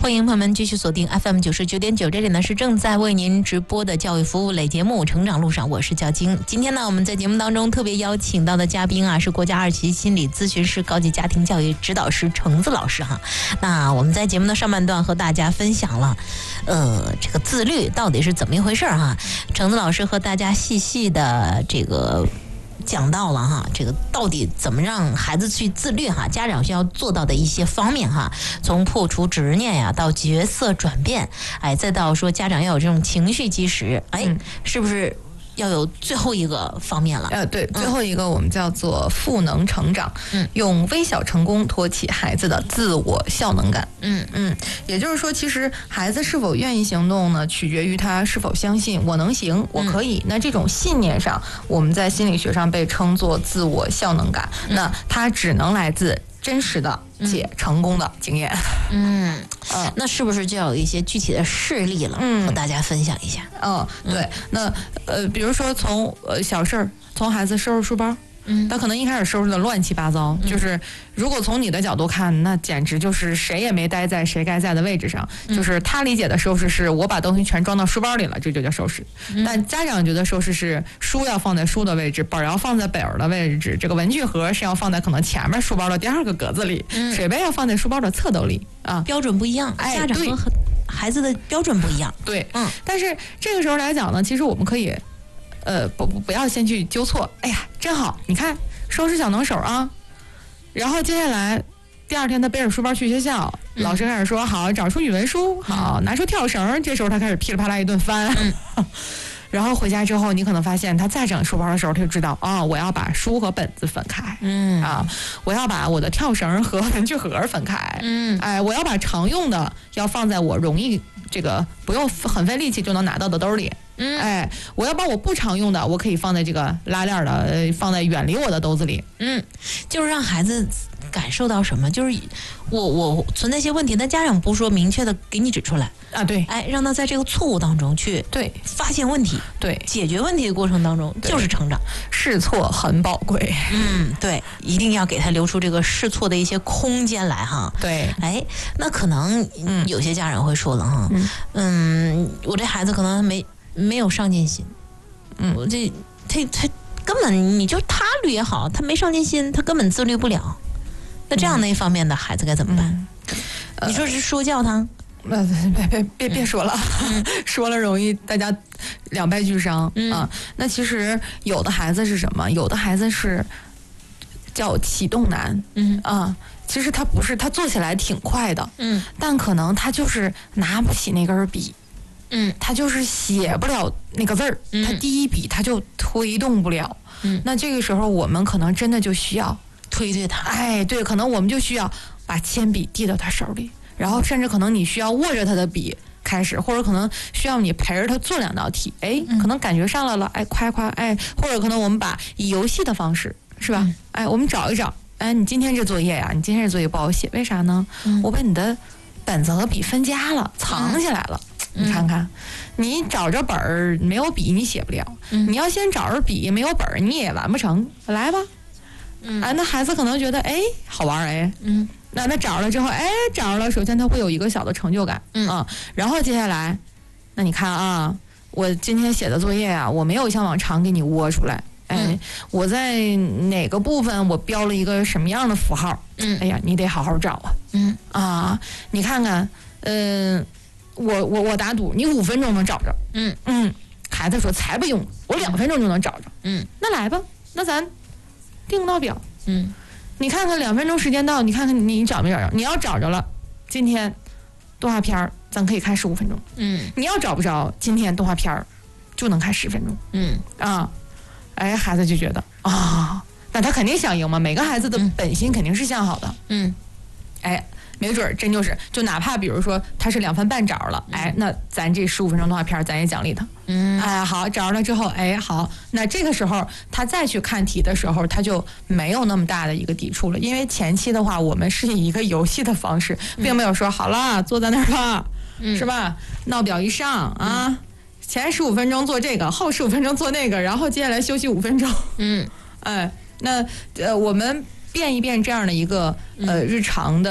欢迎朋友们继续锁定 FM99.9，这里呢是正在为您直播的教育服务类节目《成长路上》，我是教晶。今天呢，我们在节目当中特别邀请到的嘉宾啊，是国家2级心理咨询师、高级家庭教育指导师橙子老师哈。那我们在节目的上半段和大家分享了，这个自律到底是怎么一回事哈？橙子老师和大家细细的这个讲到了哈，这个到底怎么让孩子去自律哈？家长需要做到的一些方面哈，从破除执念呀，到角色转变，再到说家长要有这种情绪基石，是不是要有最后一个方面了？ 对，最后一个我们叫做赋能成长，用微小成功托起孩子的自我效能感。也就是说，其实孩子是否愿意行动呢，取决于他是否相信我能行，我可以。那这种信念上，我们在心理学上被称作自我效能感。那它只能来自真实的且成功的经验。 那是不是就要有一些具体的事例了，和大家分享一下？ 对，那比如说从小事儿，从孩子收拾书包。他可能一开始收拾的乱七八糟，就是如果从你的角度看，那简直就是谁也没待在谁该在的位置上。就是他理解的收拾是我把东西全装到书包里了，这就叫收拾。但家长觉得收拾是书要放在书的位置，本要放在本的位置，这个文具盒是要放在可能前面书包的第2个格子里，水杯要放在书包的侧斗里啊， 标准不一样，家长和孩子的标准不一样。 对，但是这个时候来讲呢，其实我们可以。不要先去纠错。哎呀，真好，你看收拾小能手啊。然后接下来第2天他背着书包去学校，老师开始说好，找出语文书，好，拿出跳绳。这时候他开始噼里啪啦一顿翻。然后回家之后，你可能发现他再整书包的时候，他就知道我要把书和本子分开。我要把我的跳绳和文具盒分开。我要把常用的要放在我容易这个不用很费力气就能拿到的兜里。我要把我不常用的，我可以放在这个拉链的，放在远离我的兜子里。 就是让孩子感受到什么，就是我存在一些问题，但家长不说明确的给你指出来啊，对， 让他在这个错误当中去发现问题，解决问题的过程当中就是成长， 试错很宝贵。 对，一定要给他留出这个试错的一些空间来哈。 对， 那可能有些家长会说了哈，我这孩子可能没有上进心，我他根本你就他律也好，他没上进心，他根本自律不了。那这样的一方面的孩子该怎么办？你说是说教他？ 别说了，说了容易大家两败俱伤啊。那其实有的孩子是什么？有的孩子是叫启动难，其实他不是，他做起来挺快的，但可能他就是拿不起那根笔。他就是写不了那个字儿，他第一笔他就推动不了。那这个时候我们可能真的就需要推他。 对，可能我们就需要把铅笔递到他手里，然后甚至可能你需要握着他的笔开始，或者可能需要你陪着他做2道题。可能感觉上来了，夸，或者可能我们以游戏的方式，是吧？我们找一找，你今天这作业呀，你今天这作业不好写，为啥呢？我把你的本子和笔分家了，藏起来了。你看看，你找着本儿没有笔你写不了，你要先找着笔没有本儿你也完不成，来吧。那孩子可能觉得好玩那找着了之后找着了，首先他会有一个小的成就感然后接下来那你看啊，我今天写的作业啊，我没有像往常给你窝出来，我在哪个部分我标了一个什么样的符号，你得好好找你看看我打赌你5分钟能找着。孩子说才不用，我2分钟就能找着。那来吧，那咱定闹表。你看看2分钟时间到，你看看你找没找着？你要找着了，今天动画片咱可以看15分钟。你要找不着，今天动画片就能看10分钟。孩子就觉得那他肯定想赢嘛，每个孩子的本心肯定是向好的。没准真就哪怕比如说他是2分半找着了，那咱这15分钟动画片咱也奖励他。好，找着了之后，好，那这个时候他再去看题的时候，他就没有那么大的一个抵触了，因为前期的话，我们是以一个游戏的方式，并没有说好了坐在那儿吧，是吧？闹表一上前15分钟做这个，后15分钟做那个，然后接下来休息5分钟。那我们变一变这样的一个日常的。